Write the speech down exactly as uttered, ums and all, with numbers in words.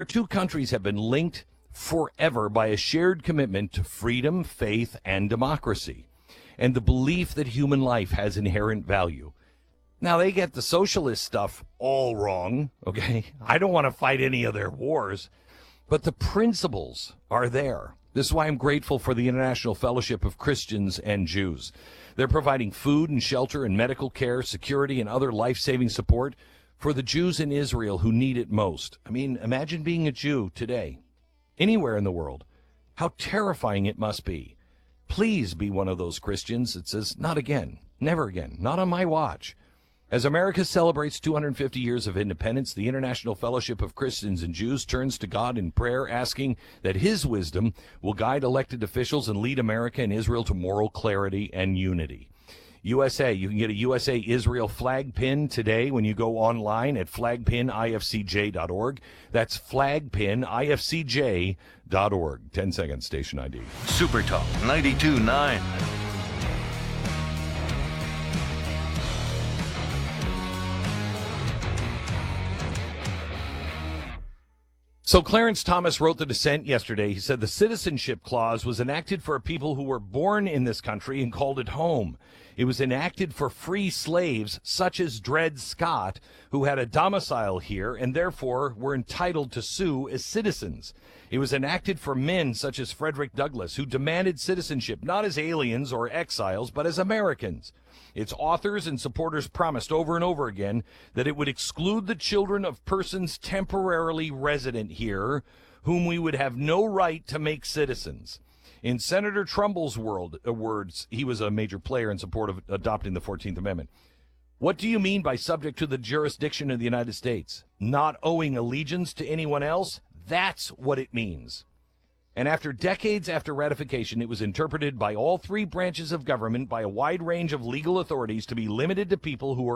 two countries have been linked forever by a shared commitment to freedom, faith, and democracy, and the belief that human life has inherent value. Now, they get the socialist stuff all wrong, okay? I don't want to fight any of their wars, but the principles are there. This is why I'm grateful for the International Fellowship of Christians and Jews. They're providing food and shelter and medical care, security, and other life-saving support for the Jews in Israel who need it most. I mean, imagine being a Jew today, anywhere in the world. How terrifying it must be. Please be one of those Christians that says, not again, never again, not on my watch. As America celebrates two hundred fifty years of independence, the International Fellowship of Christians and Jews turns to God in prayer, asking that his wisdom will guide elected officials and lead America and Israel to moral clarity and unity. U S A, you can get a U S A Israel flag pin today when you go online at flag pin I F C J dot org. That's flag pin I F C J dot org. ten seconds, station I D. Super Talk ninety-two point nine. So Clarence Thomas wrote the dissent yesterday. He said the citizenship clause was enacted for people who were born in this country and called it home. It was enacted for free slaves such as Dred Scott, who had a domicile here and therefore were entitled to sue as citizens. It was enacted for men such as Frederick Douglass, who demanded citizenship not as aliens or exiles, but as Americans. Its authors and supporters promised over and over again that it would exclude the children of persons temporarily resident here, whom we would have no right to make citizens. In Senator Trumbull's world, uh, words, he was a major player in support of adopting the fourteenth Amendment. What do you mean by subject to the jurisdiction of the United States? Not owing allegiance to anyone else? That's what it means. And after decades after ratification, it was interpreted by all three branches of government by a wide range of legal authorities to be limited to people who are